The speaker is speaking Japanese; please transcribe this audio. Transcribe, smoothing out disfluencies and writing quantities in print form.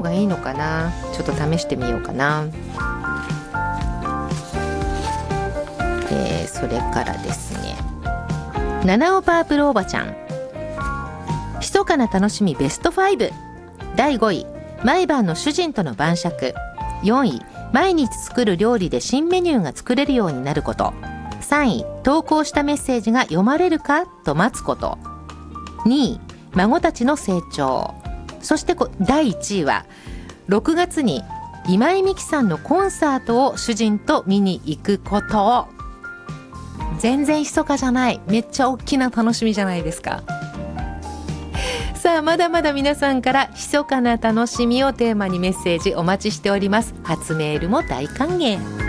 がいいのかな。ちょっと試してみようかな。それからですね、七尾パープルおばちゃん、密かな楽しみベスト5。第5位、毎晩の主人との晩酌。4位、毎日作る料理で新メニューが作れるようになること。3位、投稿したメッセージが読まれるかと待つこと。2位、孫たちの成長。そして第1位は6月に今井美樹さんのコンサートを主人と見に行くこと。全然密かじゃない、めっちゃ大きな楽しみじゃないですか。さあ、まだまだ皆さんから密かな楽しみをテーマにメッセージお待ちしております。初メールも大歓迎。